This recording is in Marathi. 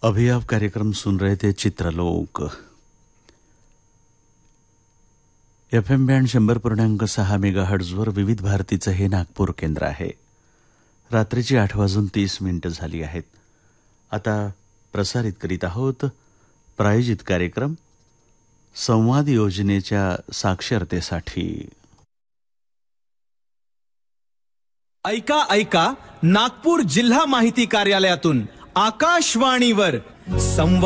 अभी आप कार्यक्रम सुन रहे थे चित्रलोक. FM बँड 100.6 मेगाहर्ट्झवर विविध भारतीचं हे नागपूर केंद्र आहे. रात्रीची 8:30 झाली आहेत. आता प्रसारित करीत आहोत प्रायोजित कार्यक्रम संवाद योजनेच्या साक्षरतेसाठी. ऐका ऐका नागपूर जिल्हा माहिती कार्यालयातून आकाशवाणीवर संवाद